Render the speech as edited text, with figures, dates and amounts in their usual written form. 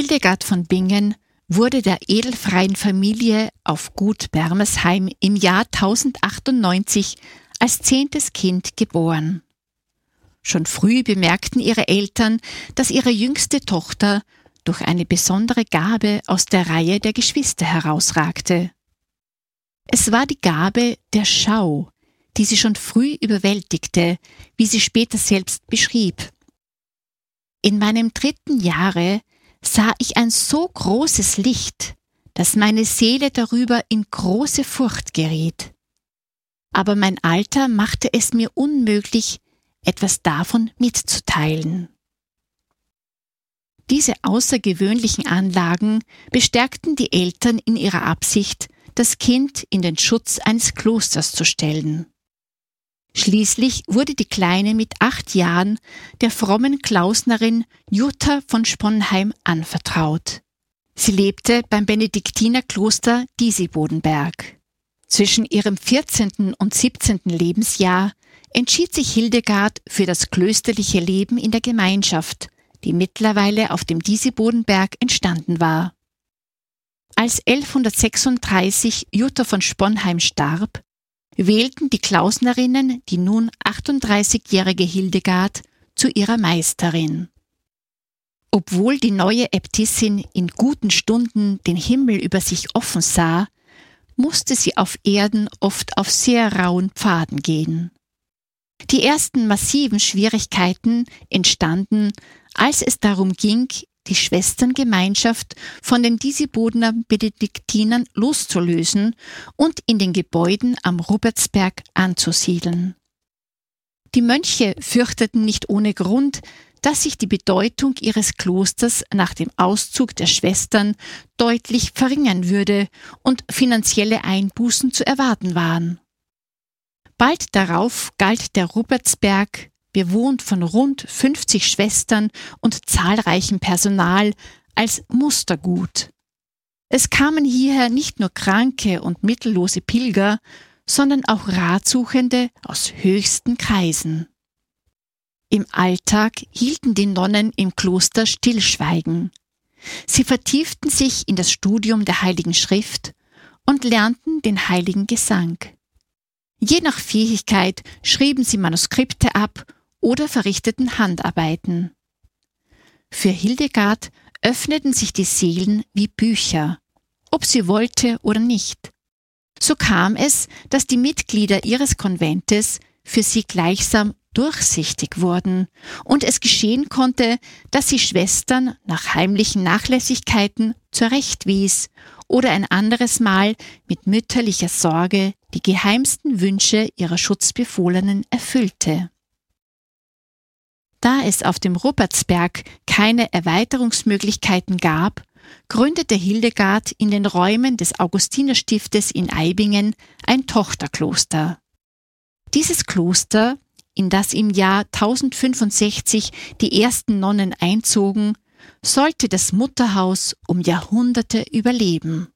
Hildegard von Bingen wurde der edelfreien Familie auf Gut Bermersheim im Jahr 1098 als 10. Kind geboren. Schon früh bemerkten ihre Eltern, dass ihre jüngste Tochter durch eine besondere Gabe aus der Reihe der Geschwister herausragte. Es war die Gabe der Schau, die sie schon früh überwältigte, wie sie später selbst beschrieb. In meinem 3. Jahre sah ich ein so großes Licht, dass meine Seele darüber in große Furcht geriet. Aber mein Alter machte es mir unmöglich, etwas davon mitzuteilen. Diese außergewöhnlichen Anlagen bestärkten die Eltern in ihrer Absicht, das Kind in den Schutz eines Klosters zu stellen. Schließlich wurde die Kleine mit 8 Jahren der frommen Klausnerin Jutta von Sponheim anvertraut. Sie lebte beim Benediktinerkloster Disibodenberg. Zwischen ihrem 14. und 17. Lebensjahr entschied sich Hildegard für das klösterliche Leben in der Gemeinschaft, die mittlerweile auf dem Disibodenberg entstanden war. Als 1136 Jutta von Sponheim starb, wählten die Klausnerinnen die nun 38-jährige Hildegard zu ihrer Meisterin. Obwohl die neue Äbtissin in guten Stunden den Himmel über sich offen sah, musste sie auf Erden oft auf sehr rauen Pfaden gehen. Die ersten massiven Schwierigkeiten entstanden, als es darum ging, die Schwesterngemeinschaft von den Disibodener Benediktinern loszulösen und in den Gebäuden am Rupertsberg anzusiedeln. Die Mönche fürchteten nicht ohne Grund, dass sich die Bedeutung ihres Klosters nach dem Auszug der Schwestern deutlich verringern würde und finanzielle Einbußen zu erwarten waren. Bald darauf galt der Rupertsberg, bewohnt von rund 50 Schwestern und zahlreichem Personal, als Mustergut. Es kamen hierher nicht nur kranke und mittellose Pilger, sondern auch Ratsuchende aus höchsten Kreisen. Im Alltag hielten die Nonnen im Kloster Stillschweigen. Sie vertieften sich in das Studium der Heiligen Schrift und lernten den heiligen Gesang. Je nach Fähigkeit schrieben sie Manuskripte ab oder verrichteten Handarbeiten. Für Hildegard öffneten sich die Seelen wie Bücher, ob sie wollte oder nicht. So kam es, dass die Mitglieder ihres Konventes für sie gleichsam durchsichtig wurden und es geschehen konnte, dass sie Schwestern nach heimlichen Nachlässigkeiten zurechtwies oder ein anderes Mal mit mütterlicher Sorge die geheimsten Wünsche ihrer Schutzbefohlenen erfüllte. Da es auf dem Rupertsberg keine Erweiterungsmöglichkeiten gab, gründete Hildegard in den Räumen des Augustinerstiftes in Eibingen ein Tochterkloster. Dieses Kloster, in das im Jahr 1065 die ersten Nonnen einzogen, sollte das Mutterhaus um Jahrhunderte überleben.